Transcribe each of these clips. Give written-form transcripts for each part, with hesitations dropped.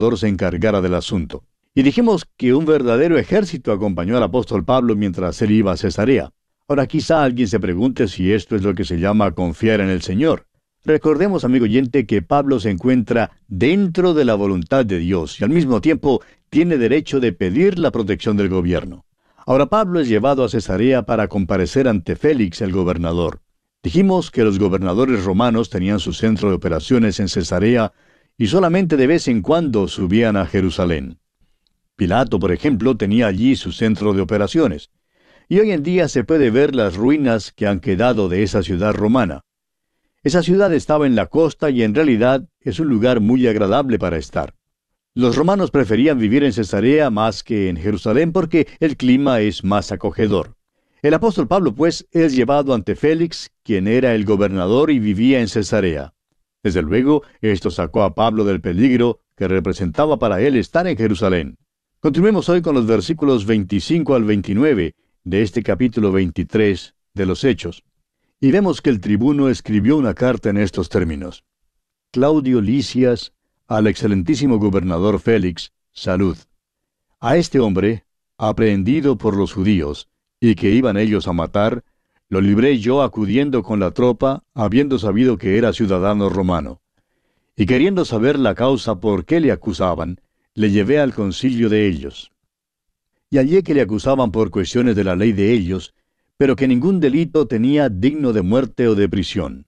se encargara del asunto. Y dijimos que un verdadero ejército acompañó al apóstol Pablo mientras él iba a Cesarea. Ahora quizá alguien se pregunte si esto es lo que se llama confiar en el Señor. Recordemos, amigo oyente, que Pablo se encuentra dentro de la voluntad de Dios y al mismo tiempo tiene derecho de pedir la protección del gobierno. Ahora Pablo es llevado a Cesarea para comparecer ante Félix, el gobernador. Dijimos que los gobernadores romanos tenían su centro de operaciones en Cesarea y solamente de vez en cuando subían a Jerusalén. Pilato, por ejemplo, tenía allí su centro de operaciones. Y hoy en día se puede ver las ruinas que han quedado de esa ciudad romana. Esa ciudad estaba en la costa y en realidad es un lugar muy agradable para estar. Los romanos preferían vivir en Cesarea más que en Jerusalén porque el clima es más acogedor. El apóstol Pablo, pues, es llevado ante Félix, quien era el gobernador y vivía en Cesarea. Desde luego, esto sacó a Pablo del peligro que representaba para él estar en Jerusalén. Continuemos hoy con los versículos 25 al 29 de este capítulo 23 de los Hechos. Y vemos que el tribuno escribió una carta en estos términos. Claudio Lisias, al excelentísimo gobernador Félix, salud. A este hombre, aprehendido por los judíos, y que iban ellos a matar, lo libré yo acudiendo con la tropa, habiendo sabido que era ciudadano romano. Y queriendo saber la causa por qué le acusaban, le llevé al concilio de ellos. Y hallé que le acusaban por cuestiones de la ley de ellos, pero que ningún delito tenía digno de muerte o de prisión.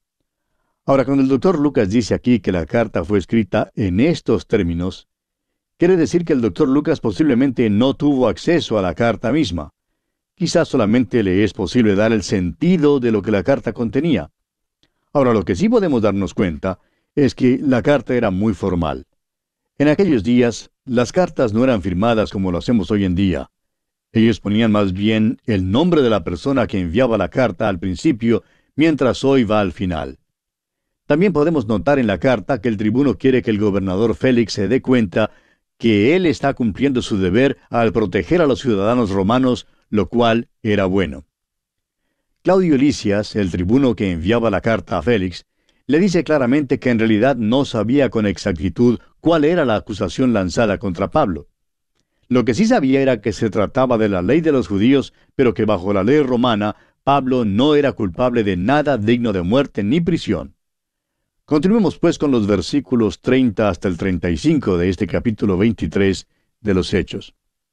Ahora, cuando el doctor Lucas dice aquí que la carta fue escrita en estos términos, quiere decir que el doctor Lucas posiblemente no tuvo acceso a la carta misma. Quizás solamente le es posible dar el sentido de lo que la carta contenía. Ahora, lo que sí podemos darnos cuenta es que la carta era muy formal. En aquellos días, las cartas no eran firmadas como lo hacemos hoy en día. Ellos ponían más bien el nombre de la persona que enviaba la carta al principio, mientras hoy va al final. También podemos notar en la carta que el tribuno quiere que el gobernador Félix se dé cuenta que él está cumpliendo su deber al proteger a los ciudadanos romanos, lo cual era bueno. Claudio Lisias, el tribuno que enviaba la carta a Félix, le dice claramente que en realidad no sabía con exactitud cuál era la acusación lanzada contra Pablo. Lo que sí sabía era que se trataba de la ley de los judíos, pero que bajo la ley romana, Pablo no era culpable de nada digno de muerte ni prisión. Continuemos pues con los versículos 30 hasta el 35 de este capítulo 23 de los Hechos.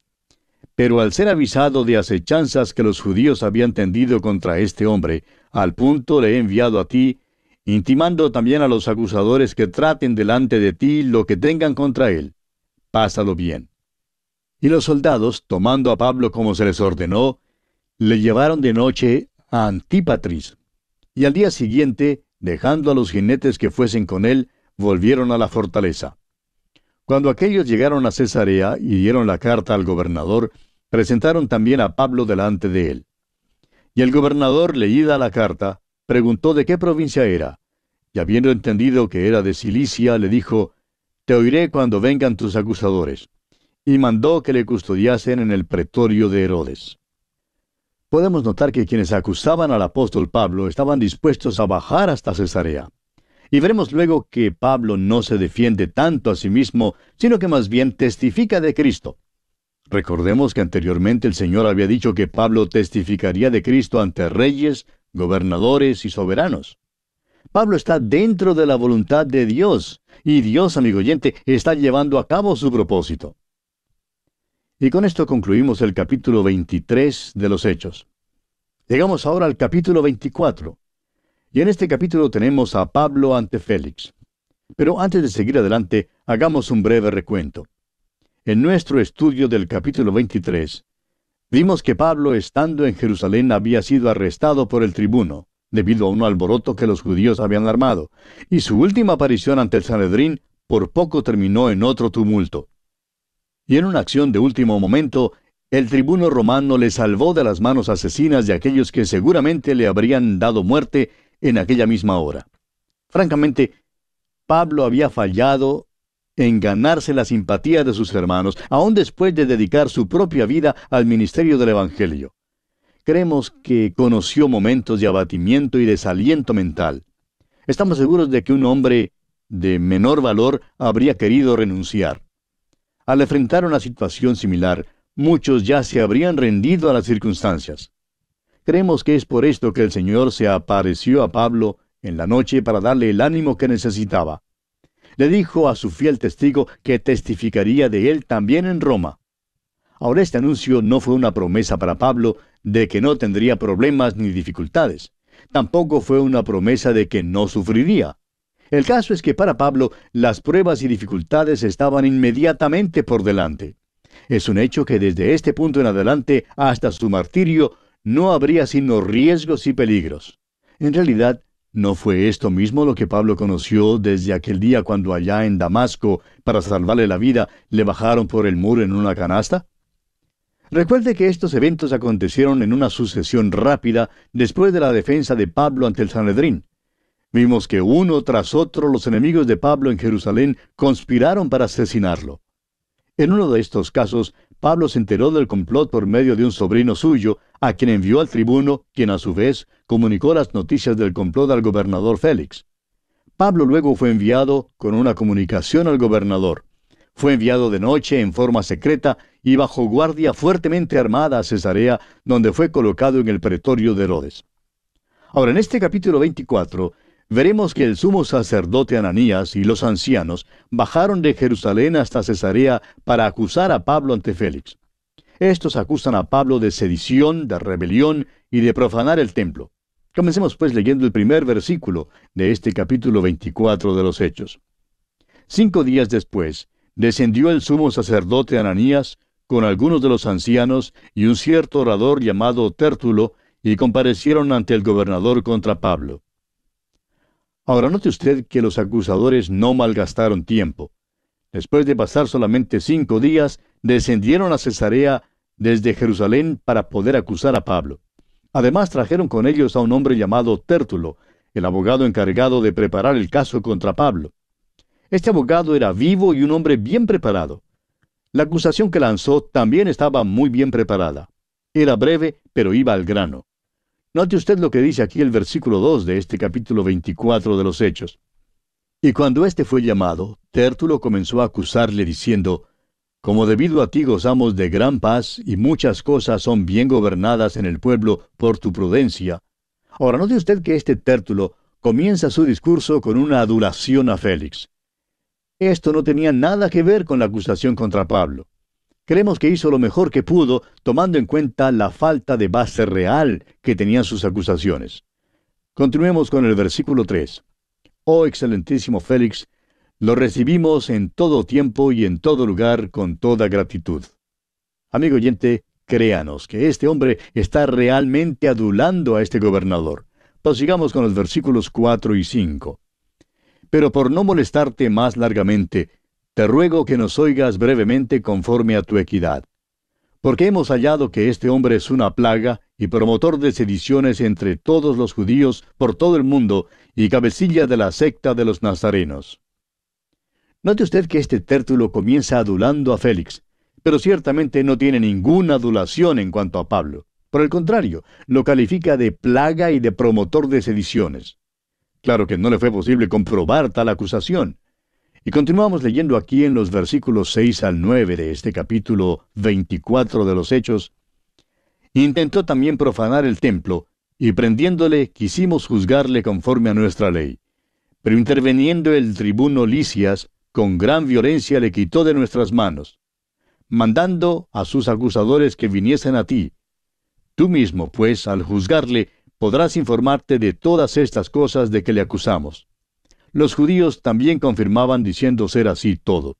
Pero al ser avisado de acechanzas que los judíos habían tendido contra este hombre, al punto le he enviado a ti, intimando también a los acusadores que traten delante de ti lo que tengan contra él. Pásalo bien. Y los soldados, tomando a Pablo como se les ordenó, le llevaron de noche a Antípatris. Y al día siguiente, dejando a los jinetes que fuesen con él, volvieron a la fortaleza. Cuando aquellos llegaron a Cesarea y dieron la carta al gobernador, presentaron también a Pablo delante de él. Y el gobernador, leída la carta, preguntó de qué provincia era, y habiendo entendido que era de Cilicia, le dijo, «Te oiré cuando vengan tus acusadores». Y mandó que le custodiasen en el pretorio de Herodes. Podemos notar que quienes acusaban al apóstol Pablo estaban dispuestos a bajar hasta Cesarea. Y veremos luego que Pablo no se defiende tanto a sí mismo, sino que más bien testifica de Cristo. Recordemos que anteriormente el Señor había dicho que Pablo testificaría de Cristo ante reyes, gobernadores y soberanos. Pablo está dentro de la voluntad de Dios, y Dios, amigo oyente, está llevando a cabo su propósito. Y con esto concluimos el capítulo 23 de los Hechos. Llegamos ahora al capítulo 24. Y en este capítulo tenemos a Pablo ante Félix. Pero antes de seguir adelante, hagamos un breve recuento. En nuestro estudio del capítulo 23, vimos que Pablo, estando en Jerusalén, había sido arrestado por el tribuno, debido a un alboroto que los judíos habían armado, y su última aparición ante el Sanedrín por poco terminó en otro tumulto. Y en una acción de último momento, el tribuno romano le salvó de las manos asesinas de aquellos que seguramente le habrían dado muerte en aquella misma hora. Francamente, Pablo había fallado en ganarse la simpatía de sus hermanos, aun después de dedicar su propia vida al ministerio del Evangelio. Creemos que conoció momentos de abatimiento y desaliento mental. Estamos seguros de que un hombre de menor valor habría querido renunciar. Al enfrentar una situación similar, muchos ya se habrían rendido a las circunstancias. Creemos que es por esto que el Señor se apareció a Pablo en la noche para darle el ánimo que necesitaba. Le dijo a su fiel testigo que testificaría de él también en Roma. Ahora, este anuncio no fue una promesa para Pablo de que no tendría problemas ni dificultades. Tampoco fue una promesa de que no sufriría. El caso es que para Pablo las pruebas y dificultades estaban inmediatamente por delante. Es un hecho que desde este punto en adelante hasta su martirio no habría sino riesgos y peligros. En realidad, ¿no fue esto mismo lo que Pablo conoció desde aquel día cuando allá en Damasco, para salvarle la vida, le bajaron por el muro en una canasta? Recuerde que estos eventos acontecieron en una sucesión rápida después de la defensa de Pablo ante el Sanedrín. Vimos que uno tras otro los enemigos de Pablo en Jerusalén conspiraron para asesinarlo. En uno de estos casos, Pablo se enteró del complot por medio de un sobrino suyo, a quien envió al tribuno, quien a su vez comunicó las noticias del complot al gobernador Félix. Pablo luego fue enviado con una comunicación al gobernador. Fue enviado de noche en forma secreta y bajo guardia fuertemente armada a Cesarea, donde fue colocado en el pretorio de Herodes. Ahora, en este capítulo 24, veremos que el sumo sacerdote Ananías y los ancianos bajaron de Jerusalén hasta Cesarea para acusar a Pablo ante Félix. Estos acusan a Pablo de sedición, de rebelión y de profanar el templo. Comencemos pues leyendo el primer versículo de este capítulo 24 de los Hechos. 5 días después, descendió el sumo sacerdote Ananías con algunos de los ancianos y un cierto orador llamado Tértulo, y comparecieron ante el gobernador contra Pablo. Ahora note usted que los acusadores no malgastaron tiempo. Después de pasar solamente 5 días, descendieron a Cesarea desde Jerusalén para poder acusar a Pablo. Además trajeron con ellos a un hombre llamado Tértulo, el abogado encargado de preparar el caso contra Pablo. Este abogado era vivo y un hombre bien preparado. La acusación que lanzó también estaba muy bien preparada. Era breve, pero iba al grano. Note usted lo que dice aquí el versículo 2 de este capítulo 24 de los Hechos. Y cuando éste fue llamado, Tértulo comenzó a acusarle diciendo: como debido a ti gozamos de gran paz y muchas cosas son bien gobernadas en el pueblo por tu prudencia. Ahora note usted que este Tértulo comienza su discurso con una adulación a Félix. Esto no tenía nada que ver con la acusación contra Pablo. Creemos que hizo lo mejor que pudo, tomando en cuenta la falta de base real que tenían sus acusaciones. Continuemos con el versículo 3. Oh excelentísimo Félix, lo recibimos en todo tiempo y en todo lugar con toda gratitud. Amigo oyente, créanos que este hombre está realmente adulando a este gobernador. Prosigamos con los versículos 4 y 5. Pero por no molestarte más largamente, te ruego que nos oigas brevemente conforme a tu equidad. Porque hemos hallado que este hombre es una plaga y promotor de sediciones entre todos los judíos por todo el mundo y cabecilla de la secta de los nazarenos. Note usted que este Tértulo comienza adulando a Félix, pero ciertamente no tiene ninguna adulación en cuanto a Pablo. Por el contrario, lo califica de plaga y de promotor de sediciones. Claro que no le fue posible comprobar tal acusación. Y continuamos leyendo aquí en los versículos 6 al 9 de este capítulo 24 de los Hechos. Intentó también profanar el templo, y prendiéndole quisimos juzgarle conforme a nuestra ley. Pero interviniendo el tribuno Lisias, con gran violencia le quitó de nuestras manos, mandando a sus acusadores que viniesen a ti. Tú mismo, pues, al juzgarle, podrás informarte de todas estas cosas de que le acusamos. Los judíos también confirmaban diciendo ser así todo.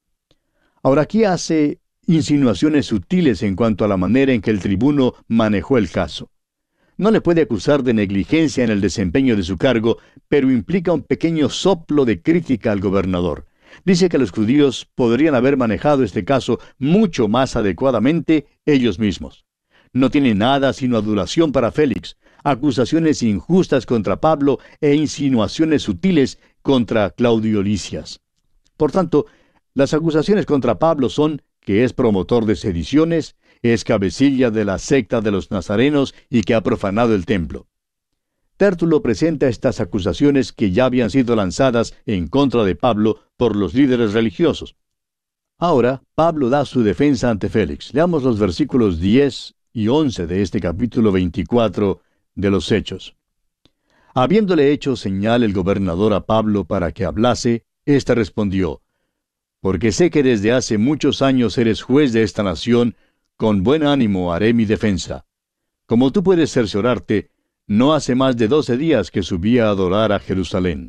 Ahora aquí hace insinuaciones sutiles en cuanto a la manera en que el tribuno manejó el caso. No le puede acusar de negligencia en el desempeño de su cargo, pero implica un pequeño soplo de crítica al gobernador. Dice que los judíos podrían haber manejado este caso mucho más adecuadamente ellos mismos. No tiene nada sino adulación para Félix, acusaciones injustas contra Pablo e insinuaciones sutiles contra Claudio Lisias. Por tanto, las acusaciones contra Pablo son que es promotor de sediciones, es cabecilla de la secta de los nazarenos y que ha profanado el templo. Tértulo presenta estas acusaciones que ya habían sido lanzadas en contra de Pablo por los líderes religiosos. Ahora, Pablo da su defensa ante Félix. Leamos los versículos 10 y 11 de este capítulo 24 de los Hechos. Habiéndole hecho señal el gobernador a Pablo para que hablase, éste respondió: Porque sé que desde hace muchos años eres juez de esta nación, con buen ánimo haré mi defensa. Como tú puedes cerciorarte, no hace más de 12 días que subí a adorar a Jerusalén.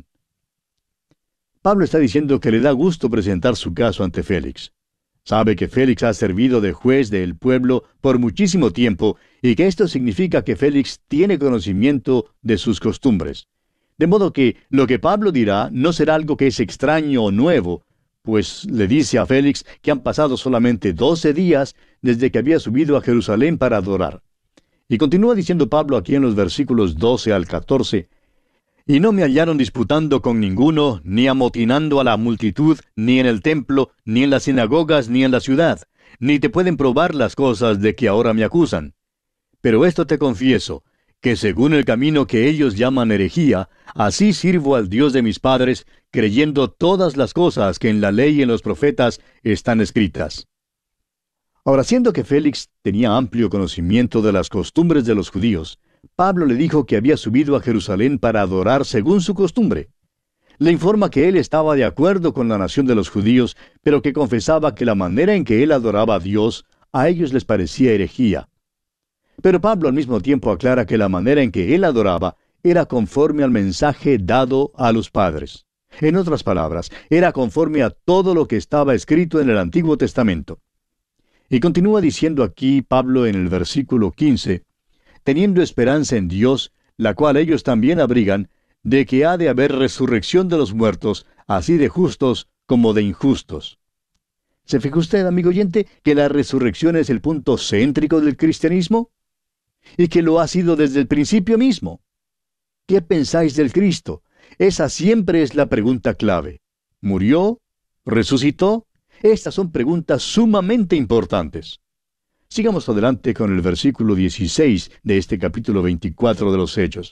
Pablo está diciendo que le da gusto presentar su caso ante Félix. Sabe que Félix ha servido de juez del pueblo por muchísimo tiempo y que esto significa que Félix tiene conocimiento de sus costumbres. De modo que lo que Pablo dirá no será algo que es extraño o nuevo, pues le dice a Félix que han pasado solamente 12 días desde que había subido a Jerusalén para adorar. Y continúa diciendo Pablo aquí en los versículos 12 al 14, Y no me hallaron disputando con ninguno, ni amotinando a la multitud, ni en el templo, ni en las sinagogas, ni en la ciudad, ni te pueden probar las cosas de que ahora me acusan. Pero esto te confieso, que según el camino que ellos llaman herejía, así sirvo al Dios de mis padres, creyendo todas las cosas que en la ley y en los profetas están escritas. Ahora, siendo que Félix tenía amplio conocimiento de las costumbres de los judíos, Pablo le dijo que había subido a Jerusalén para adorar según su costumbre. Le informa que él estaba de acuerdo con la nación de los judíos, pero que confesaba que la manera en que él adoraba a Dios a ellos les parecía herejía. Pero Pablo al mismo tiempo aclara que la manera en que él adoraba era conforme al mensaje dado a los padres. En otras palabras, era conforme a todo lo que estaba escrito en el Antiguo Testamento. Y continúa diciendo aquí Pablo en el versículo 15, teniendo esperanza en Dios, la cual ellos también abrigan, de que ha de haber resurrección de los muertos, así de justos como de injustos. ¿Se fija usted, amigo oyente, que la resurrección es el punto céntrico del cristianismo? Y que lo ha sido desde el principio mismo. ¿Qué pensáis del Cristo? Esa siempre es la pregunta clave. ¿Murió? ¿Resucitó? Estas son preguntas sumamente importantes. Sigamos adelante con el versículo 16 de este capítulo 24 de los Hechos.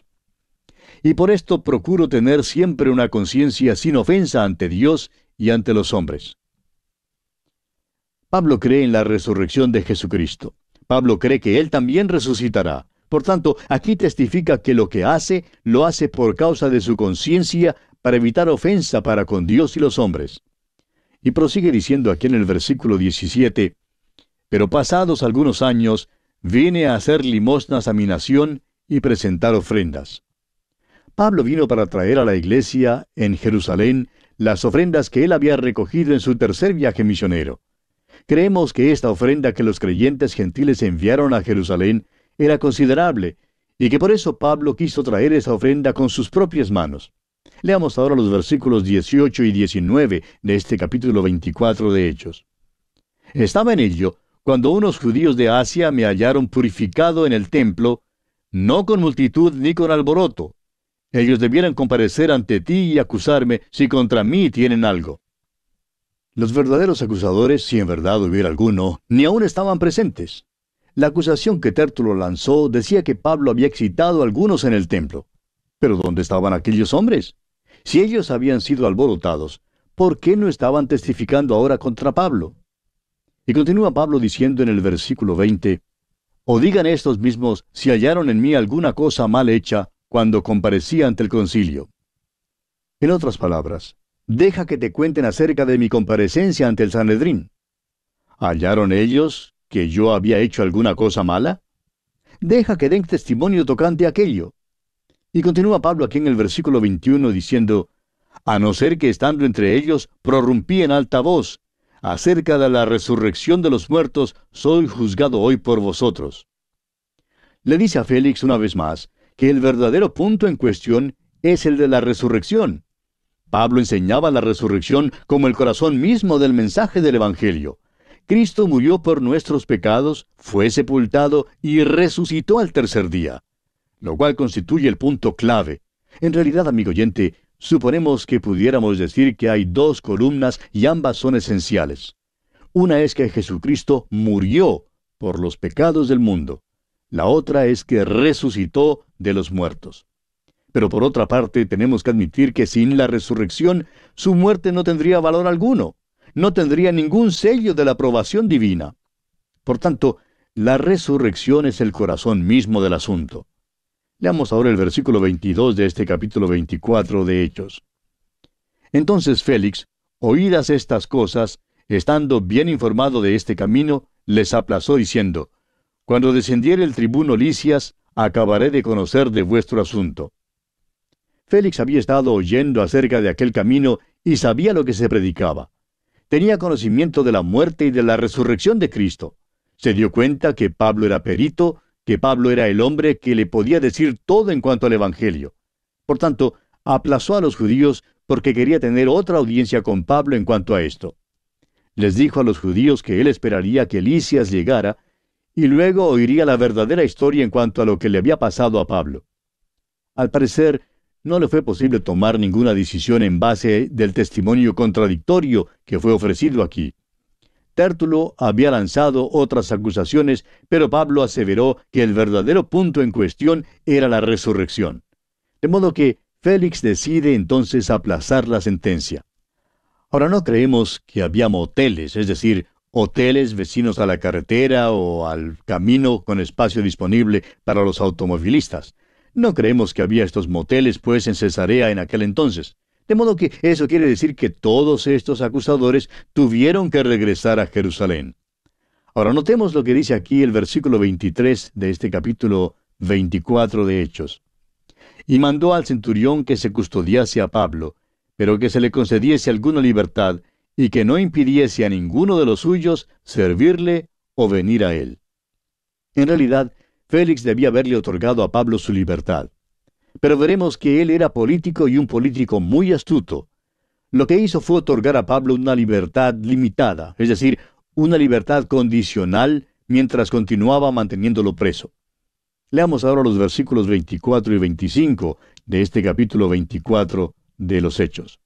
Y por esto procuro tener siempre una conciencia sin ofensa ante Dios y ante los hombres. Pablo cree en la resurrección de Jesucristo. Pablo cree que Él también resucitará. Por tanto, aquí testifica que lo que hace, lo hace por causa de su conciencia para evitar ofensa para con Dios y los hombres. Y prosigue diciendo aquí en el versículo 17, Pero pasados algunos años, vine a hacer limosnas a mi nación y presentar ofrendas. Pablo vino para traer a la iglesia en Jerusalén las ofrendas que él había recogido en su tercer viaje misionero. Creemos que esta ofrenda que los creyentes gentiles enviaron a Jerusalén era considerable, y que por eso Pablo quiso traer esa ofrenda con sus propias manos. Leamos ahora los versículos 18 y 19 de este capítulo 24 de Hechos. Estaba en ello cuando unos judíos de Asia me hallaron purificado en el templo, no con multitud ni con alboroto. Ellos debieran comparecer ante ti y acusarme si contra mí tienen algo. Los verdaderos acusadores, si en verdad hubiera alguno, ni aún estaban presentes. La acusación que Tértulo lanzó decía que Pablo había excitado a algunos en el templo. Pero ¿dónde estaban aquellos hombres? Si ellos habían sido alborotados, ¿por qué no estaban testificando ahora contra Pablo? Y continúa Pablo diciendo en el versículo 20, O digan estos mismos si hallaron en mí alguna cosa mal hecha cuando comparecía ante el concilio. En otras palabras, deja que te cuenten acerca de mi comparecencia ante el Sanedrín. ¿Hallaron ellos que yo había hecho alguna cosa mala? Deja que den testimonio tocante a aquello. Y continúa Pablo aquí en el versículo 21 diciendo, A no ser que estando entre ellos prorrumpí en alta voz, acerca de la resurrección de los muertos soy juzgado hoy por vosotros. Le dice a Félix una vez más que el verdadero punto en cuestión es el de la resurrección. Pablo enseñaba la resurrección como el corazón mismo del mensaje del Evangelio. Cristo murió por nuestros pecados, fue sepultado y resucitó al tercer día, lo cual constituye el punto clave. En realidad, amigo oyente, suponemos que pudiéramos decir que hay dos columnas y ambas son esenciales. Una es que Jesucristo murió por los pecados del mundo. La otra es que resucitó de los muertos. Pero por otra parte, tenemos que admitir que sin la resurrección, su muerte no tendría valor alguno, no tendría ningún sello de la aprobación divina. Por tanto, la resurrección es el corazón mismo del asunto. Leamos ahora el versículo 22 de este capítulo 24 de Hechos. Entonces Félix, oídas estas cosas, estando bien informado de este camino, les aplazó diciendo: Cuando descendiere el tribuno Lisias, acabaré de conocer de vuestro asunto. Félix había estado oyendo acerca de aquel camino y sabía lo que se predicaba. Tenía conocimiento de la muerte y de la resurrección de Cristo. Se dio cuenta que Pablo era perito, que Pablo era el hombre que le podía decir todo en cuanto al Evangelio. Por tanto, aplazó a los judíos porque quería tener otra audiencia con Pablo en cuanto a esto. Les dijo a los judíos que él esperaría que Lisias llegara y luego oiría la verdadera historia en cuanto a lo que le había pasado a Pablo. Al parecer, no le fue posible tomar ninguna decisión en base del testimonio contradictorio que fue ofrecido aquí. Tértulo había lanzado otras acusaciones, pero Pablo aseveró que el verdadero punto en cuestión era la resurrección. De modo que Félix decide entonces aplazar la sentencia. Ahora no creemos que había moteles, es decir, hoteles vecinos a la carretera o al camino con espacio disponible para los automovilistas. No creemos que había estos moteles, pues, en Cesarea en aquel entonces. De modo que eso quiere decir que todos estos acusadores tuvieron que regresar a Jerusalén. Ahora notemos lo que dice aquí el versículo 23 de este capítulo 24 de Hechos. Y mandó al centurión que se custodiase a Pablo, pero que se le concediese alguna libertad, y que no impidiese a ninguno de los suyos servirle o venir a él. En realidad, Félix debía haberle otorgado a Pablo su libertad. Pero veremos que él era político y un político muy astuto. Lo que hizo fue otorgar a Pablo una libertad limitada, es decir, una libertad condicional, mientras continuaba manteniéndolo preso. Leamos ahora los versículos 24 y 25 de este capítulo 24 de los Hechos.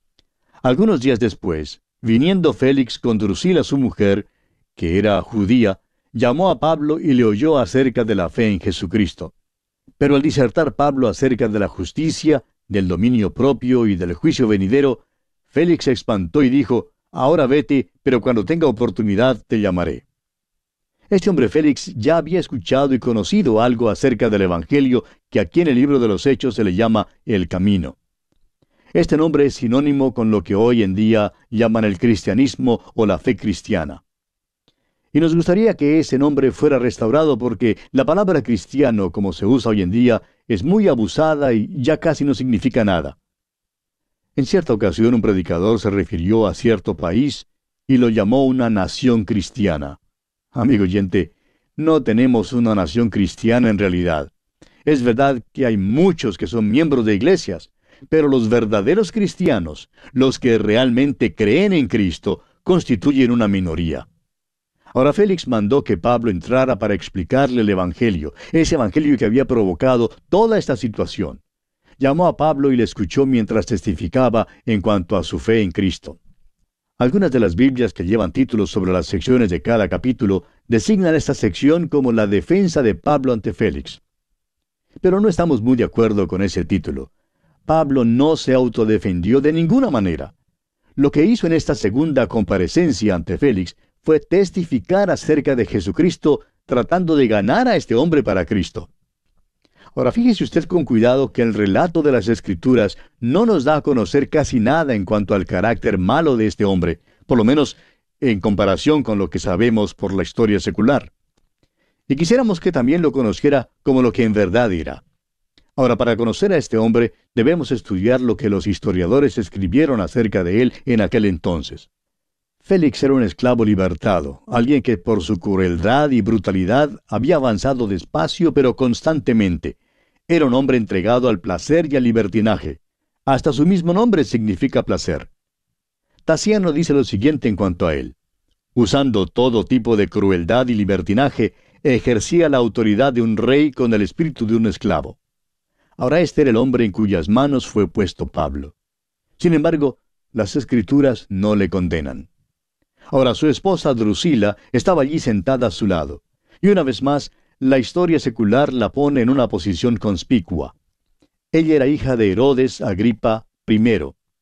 Algunos días después, viniendo Félix con Drusila su mujer, que era judía, llamó a Pablo y le oyó acerca de la fe en Jesucristo. Pero al disertar Pablo acerca de la justicia, del dominio propio y del juicio venidero, Félix se espantó y dijo: Ahora vete, pero cuando tenga oportunidad te llamaré. Este hombre Félix ya había escuchado y conocido algo acerca del Evangelio que aquí en el libro de los Hechos se le llama el Camino. Este nombre es sinónimo con lo que hoy en día llaman el cristianismo o la fe cristiana. Y nos gustaría que ese nombre fuera restaurado porque la palabra cristiano, como se usa hoy en día, es muy abusada y ya casi no significa nada. En cierta ocasión un predicador se refirió a cierto país y lo llamó una nación cristiana. Amigo oyente, no tenemos una nación cristiana en realidad. Es verdad que hay muchos que son miembros de iglesias, pero los verdaderos cristianos, los que realmente creen en Cristo, constituyen una minoría. Ahora Félix mandó que Pablo entrara para explicarle el Evangelio, ese Evangelio que había provocado toda esta situación. Llamó a Pablo y le escuchó mientras testificaba en cuanto a su fe en Cristo. Algunas de las Biblias que llevan títulos sobre las secciones de cada capítulo designan esta sección como la defensa de Pablo ante Félix. Pero no estamos muy de acuerdo con ese título. Pablo no se autodefendió de ninguna manera. Lo que hizo en esta segunda comparecencia ante Félix fue testificar acerca de Jesucristo, tratando de ganar a este hombre para Cristo. Ahora fíjese usted con cuidado que el relato de las Escrituras no nos da a conocer casi nada en cuanto al carácter malo de este hombre, por lo menos en comparación con lo que sabemos por la historia secular. Y quisiéramos que también lo conociera como lo que en verdad era. Ahora, para conocer a este hombre, debemos estudiar lo que los historiadores escribieron acerca de él en aquel entonces. Félix era un esclavo libertado, alguien que por su crueldad y brutalidad había avanzado despacio pero constantemente. Era un hombre entregado al placer y al libertinaje. Hasta su mismo nombre significa placer. Tasiano dice lo siguiente en cuanto a él: usando todo tipo de crueldad y libertinaje, ejercía la autoridad de un rey con el espíritu de un esclavo. Ahora este era el hombre en cuyas manos fue puesto Pablo. Sin embargo, las Escrituras no le condenan. Ahora su esposa Drusila estaba allí sentada a su lado. Y una vez más, la historia secular la pone en una posición conspicua. Ella era hija de Herodes Agripa I.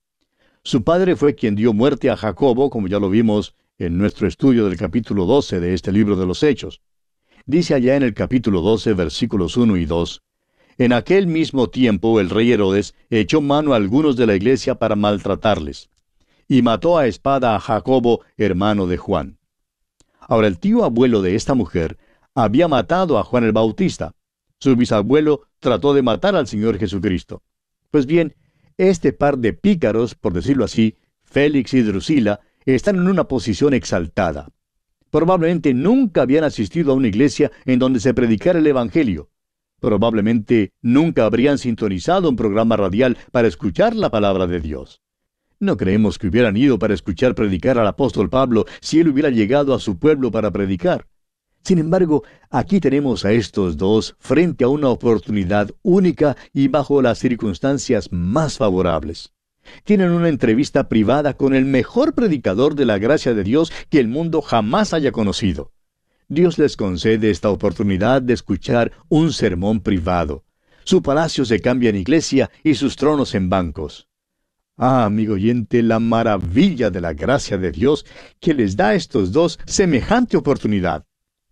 Su padre fue quien dio muerte a Jacobo, como ya lo vimos en nuestro estudio del capítulo 12 de este libro de los Hechos. Dice allá en el capítulo 12, versículos 1 y 2, «En aquel mismo tiempo el rey Herodes echó mano a algunos de la iglesia para maltratarles, y mató a espada a Jacobo, hermano de Juan». Ahora, el tío abuelo de esta mujer había matado a Juan el Bautista. Su bisabuelo trató de matar al Señor Jesucristo. Pues bien, este par de pícaros, por decirlo así, Félix y Drusila, están en una posición exaltada. Probablemente nunca habían asistido a una iglesia en donde se predicara el Evangelio. Probablemente nunca habrían sintonizado un programa radial para escuchar la palabra de Dios. No creemos que hubieran ido para escuchar predicar al apóstol Pablo si él hubiera llegado a su pueblo para predicar. Sin embargo, aquí tenemos a estos dos frente a una oportunidad única y bajo las circunstancias más favorables. Tienen una entrevista privada con el mejor predicador de la gracia de Dios que el mundo jamás haya conocido. Dios les concede esta oportunidad de escuchar un sermón privado. Su palacio se cambia en iglesia y sus tronos en bancos. Ah, amigo oyente, la maravilla de la gracia de Dios que les da a estos dos semejante oportunidad.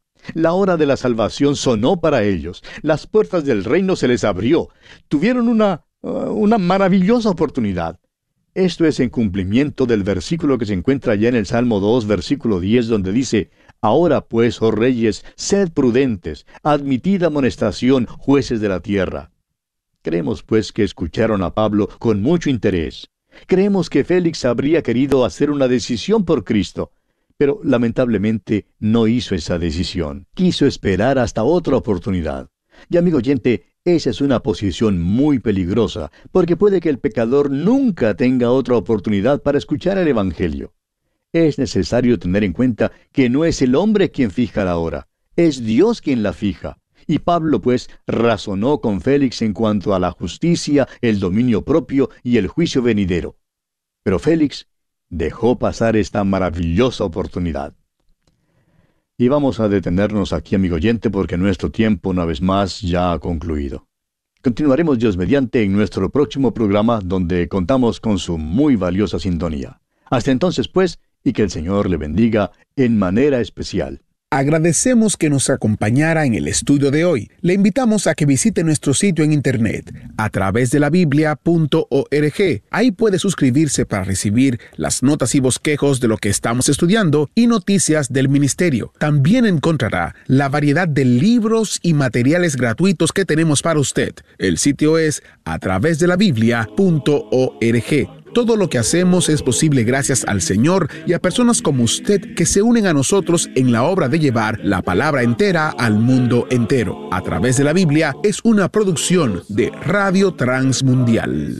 La hora de la salvación sonó para ellos. Las puertas del reino se les abrió. Tuvieron una maravillosa oportunidad. Esto es en cumplimiento del versículo que se encuentra allá en el Salmo 2, versículo 10, donde dice, «Ahora pues, oh reyes, sed prudentes, admitid amonestación, jueces de la tierra». Creemos pues que escucharon a Pablo con mucho interés. Creemos que Félix habría querido hacer una decisión por Cristo, pero lamentablemente no hizo esa decisión. Quiso esperar hasta otra oportunidad. Y amigo oyente, esa es una posición muy peligrosa, porque puede que el pecador nunca tenga otra oportunidad para escuchar el Evangelio. Es necesario tener en cuenta que no es el hombre quien fija la hora, es Dios quien la fija. Y Pablo, pues, razonó con Félix en cuanto a la justicia, el dominio propio y el juicio venidero. Pero Félix dejó pasar esta maravillosa oportunidad. Y vamos a detenernos aquí, amigo oyente, porque nuestro tiempo, una vez más, ya ha concluido. Continuaremos, Dios mediante, en nuestro próximo programa, donde contamos con su muy valiosa sintonía. Hasta entonces, pues, y que el Señor le bendiga en manera especial. Agradecemos que nos acompañara en el estudio de hoy. Le invitamos a que visite nuestro sitio en internet a través de la biblia.org. Ahí puede suscribirse para recibir las notas y bosquejos de lo que estamos estudiando y noticias del ministerio. También encontrará la variedad de libros y materiales gratuitos que tenemos para usted. El sitio es a través de la biblia.org. Todo lo que hacemos es posible gracias al Señor y a personas como usted que se unen a nosotros en la obra de llevar la palabra entera al mundo entero. A través de la Biblia es una producción de Radio Transmundial.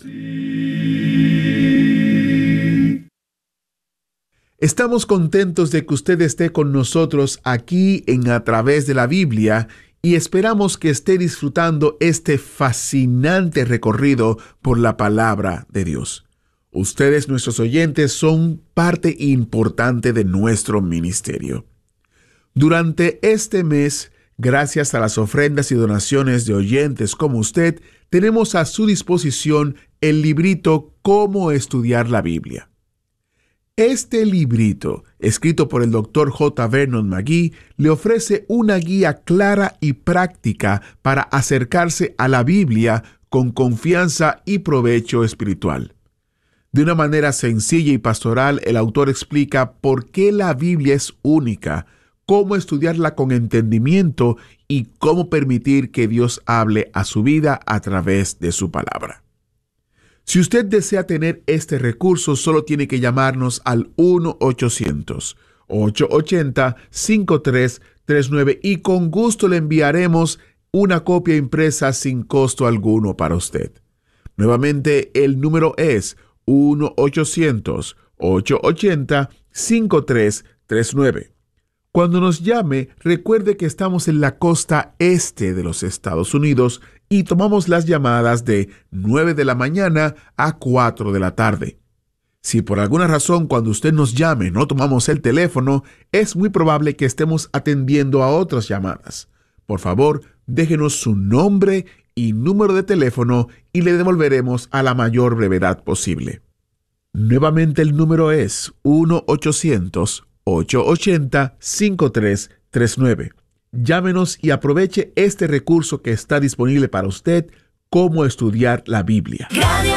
Estamos contentos de que usted esté con nosotros aquí en A Través de la Biblia y esperamos que esté disfrutando este fascinante recorrido por la palabra de Dios. Ustedes, nuestros oyentes, son parte importante de nuestro ministerio. Durante este mes, gracias a las ofrendas y donaciones de oyentes como usted, tenemos a su disposición el librito Cómo estudiar la Biblia. Este librito, escrito por el Dr. J. Vernon McGee, le ofrece una guía clara y práctica para acercarse a la Biblia con confianza y provecho espiritual. De una manera sencilla y pastoral, el autor explica por qué la Biblia es única, cómo estudiarla con entendimiento y cómo permitir que Dios hable a su vida a través de su palabra. Si usted desea tener este recurso, solo tiene que llamarnos al 1-800-880-5339 y con gusto le enviaremos una copia impresa sin costo alguno para usted. Nuevamente, el número es 1-800-880-5339. Cuando nos llame, recuerde que estamos en la costa este de los Estados Unidos y tomamos las llamadas de 9 de la mañana a 4 de la tarde. Si por alguna razón cuando usted nos llame no tomamos el teléfono, es muy probable que estemos atendiendo a otras llamadas. Por favor, déjenos su nombre y número de teléfono y le devolveremos a la mayor brevedad posible. Nuevamente el número es 1-800-880-5339. Llámenos y aproveche este recurso que está disponible para usted, cómo estudiar la Biblia. Radio